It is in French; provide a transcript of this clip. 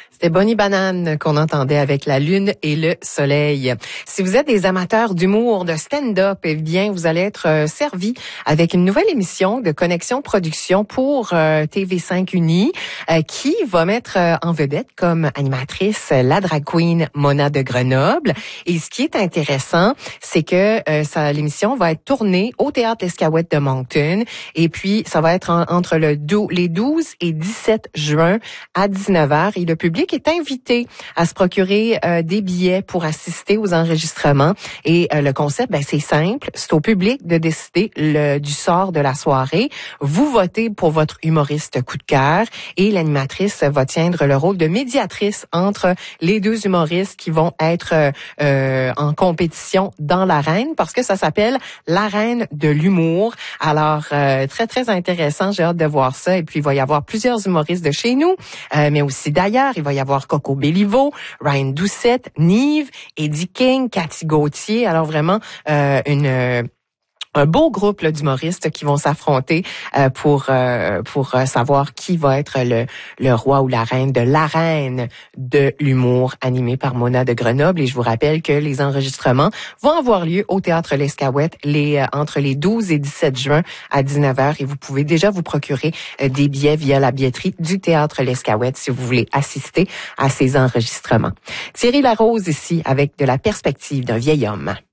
C'était Bonnie Banane qu'on entendait avec la lune et le soleil. Si vous êtes des amateurs d'humour, de stand-up, eh bien, vous allez être servis avec une nouvelle émission de Connexion Production pour TV5 Uni qui va mettre en vedette comme animatrice la drag queen Mona de Grenoble. Et ce qui est intéressant, c'est que l'émission va être tournée au Théâtre L'Escaouette de Moncton et puis ça va être entre les 12 et 17 juin à 19h et le public est invité à se procurer des billets pour assister aux enregistrements. Et le concept, c'est simple. C'est au public de décider du sort de la soirée. Vous votez pour votre humoriste coup de cœur et l'animatrice va tiendre le rôle de médiatrice entre les deux humoristes qui vont être en compétition dans l'arène parce que ça s'appelle l'arène de l'humour. Alors, très, très intéressant. J'ai hâte de voir ça. Et puis, il va y avoir plusieurs humoristes de chez nous, mais aussi d'ailleurs. Il va y avoir Coco Béliveau, Ryan Doucette, Nive, Eddie King, Cathy Gauthier. Alors vraiment un beau groupe d'humoristes qui vont s'affronter pour savoir qui va être le roi ou la reine de l'arène de l'humour animé par Mona de Grenoble. Et je vous rappelle que les enregistrements vont avoir lieu au Théâtre L'Escaouette entre les 12 et 17 juin à 19h. Et vous pouvez déjà vous procurer des billets via la billetterie du Théâtre L'Escaouette si vous voulez assister à ces enregistrements. Thierry Larose ici avec de la perspective d'un vieil homme.